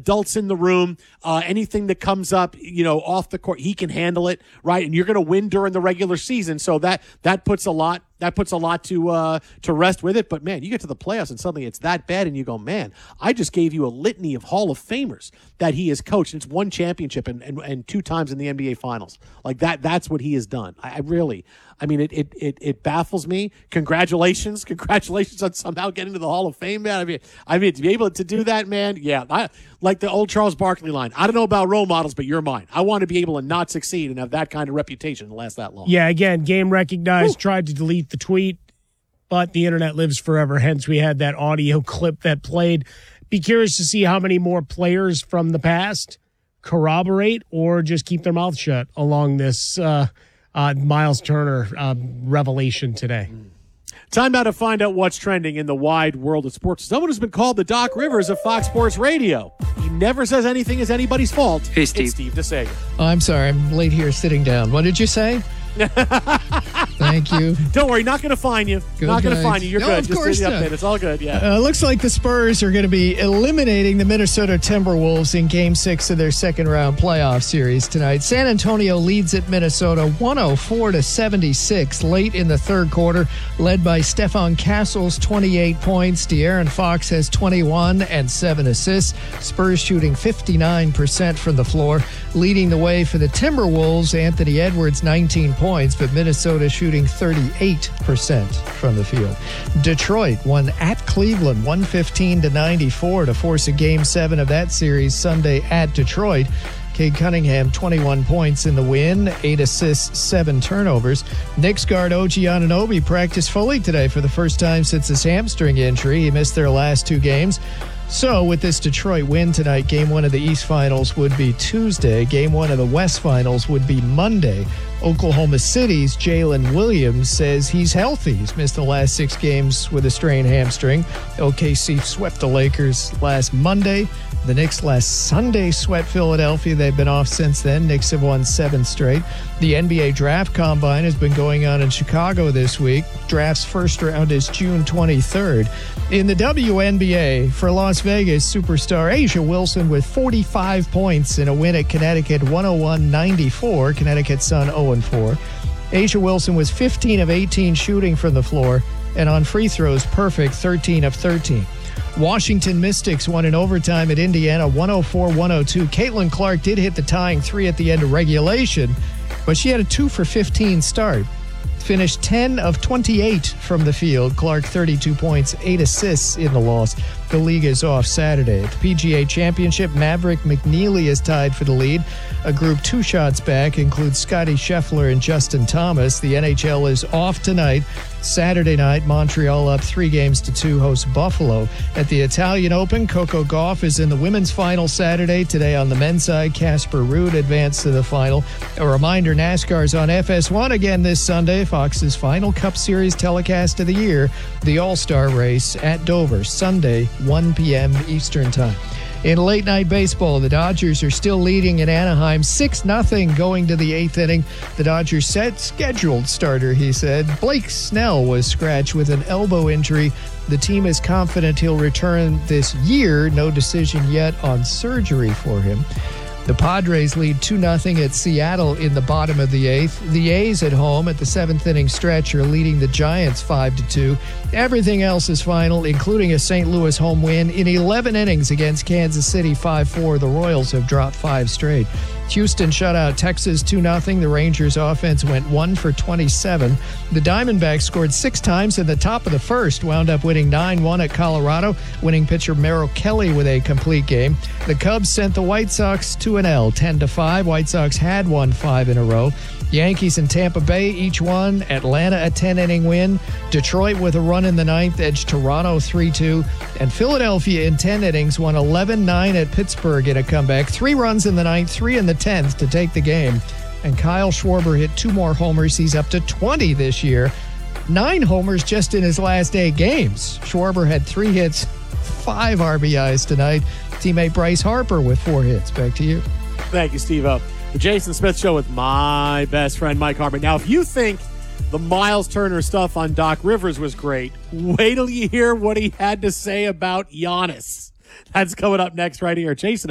adults in the room. Anything that comes up, off the court, he can handle it, right? And you're going to win during the regular season, so that puts a lot. That puts a lot to rest with it. But, man, you get to the playoffs and suddenly it's that bad, and you go, man, I just gave you a litany of Hall of Famers that he has coached. It's one championship and 2 times in the NBA Finals. Like, that's what he has done. It baffles me. Congratulations on somehow getting to the Hall of Fame, man. I mean, to be able to do that, man, yeah. Like the old Charles Barkley line, I don't know about role models, but you're mine. I want to be able to not succeed and have that kind of reputation and last that long. Yeah, again, game recognized, tried to delete the tweet, but the internet lives forever. Hence, we had that audio clip that played. Be curious to see how many more players from the past corroborate or just keep their mouth shut along this Miles Turner revelation today. Time now to find out what's trending in the wide world of sports. Someone who's been called the Doc Rivers of Fox Sports Radio. He never says anything is anybody's fault. Hey, Steve. It's Steve DeSager. Oh, I'm sorry. I'm late here sitting down. What did you say? Thank you. Don't worry, not going to fine you. Good not going to night. fine you. You're No, good. of Just course do the not. update. It's all good. Yeah. Looks like the Spurs are going to be eliminating the Minnesota Timberwolves in Game 6 of their second-round playoff series tonight. San Antonio leads at Minnesota 104-76 late in the third quarter, led by Stephon Castle's 28 points. De'Aaron Fox has 21 and 7 assists. Spurs shooting 59% from the floor. Leading the way for the Timberwolves, Anthony Edwards 19 points, but Minnesota shooting 38% from the field. Detroit won at Cleveland 115-94 to force a Game 7 of that series Sunday at Detroit. Cade Cunningham, 21 points in the win, 8 assists, 7 turnovers. Knicks guard OG Anunoby practiced fully today for the first time since his hamstring injury. He missed their last 2 games. So with this Detroit win tonight, Game 1 of the East Finals would be Tuesday. Game 1 of the West Finals would be Monday. Oklahoma City's Jalen Williams says he's healthy. He's missed the last 6 games with a strained hamstring. OKC swept the Lakers last Monday. The Knicks last Sunday swept Philadelphia. They've been off since then. Knicks have won 7 straight. The NBA Draft Combine has been going on in Chicago this week. Draft's first round is June 23rd. In the WNBA, for Las Vegas superstar Asia Wilson with 45 points in a win at Connecticut 101-94. Connecticut's on 0-4. Asia Wilson was 15 of 18 shooting from the floor, and on free throws, perfect 13 of 13. Washington Mystics won in overtime at Indiana 104-102. Caitlin Clark did hit the tying 3 at the end of regulation, but she had a 2 for 15 start. Finished 10 of 28 from the field. Clark 32 points, 8 assists in the loss. The league is off Saturday. At the PGA Championship, Maverick McNeely is tied for the lead. A group 2 shots back includes Scottie Scheffler and Justin Thomas. The NHL is off tonight. Saturday night, Montreal up 3-2 hosts Buffalo. At the Italian Open, Coco Gauff is in the women's final Saturday. Today on the men's side, Casper Ruud advanced to the final. A reminder, NASCAR's on FS1 again this Sunday. Fox's final Cup Series telecast of the year, the All-Star Race at Dover, Sunday, 1 p.m. Eastern Time. In late-night baseball, the Dodgers are still leading in Anaheim 6-0 going to the 8th inning. The Dodgers scheduled starter, he said, Blake Snell was scratched with an elbow injury. The team is confident he'll return this year. No decision yet on surgery for him. The Padres lead 2-0 at Seattle in the bottom of the 8th. The A's at home at the 7th inning stretch are leading the Giants 5-2. Everything else is final, including a St. Louis home win in 11 innings against Kansas City 5-4. The Royals have dropped 5 straight. Houston shut out Texas 2-0. The Rangers offense went 1 for 27. The Diamondbacks scored 6 times in the top of the first, wound up winning 9-1 at Colorado, winning pitcher Merrill Kelly with a complete game. The Cubs sent the White Sox to an L, 10-5. White Sox had won 5 in a row. Yankees and Tampa Bay each won. Atlanta a 10-inning win. Detroit with a run in the 9th edged Toronto 3-2. And Philadelphia in 10 innings won 11-9 at Pittsburgh in a comeback. 3 runs in the 9th, 3 in the 10th to take the game. And Kyle Schwarber hit 2 more homers. He's up to 20 this year. 9 homers just in his last 8 games. Schwarber had 3 hits, 5 RBIs tonight. Teammate Bryce Harper with 4 hits. Back to you. Thank you, Steve-O. The Jason Smith Show with my best friend, Mike Harper. Now, if you think the Miles Turner stuff on Doc Rivers was great, wait till you hear what he had to say about Giannis. That's coming up next right here. Jason